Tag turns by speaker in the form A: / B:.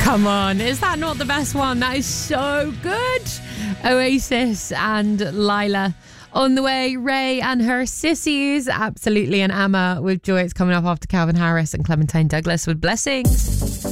A: Come on, is that not the best one? That is so good. Oasis and Lila. On the way, Ray and her sissies, Absolutely, and Amma with Joy. It's coming up after Calvin Harris and Clementine Douglas with Blessings.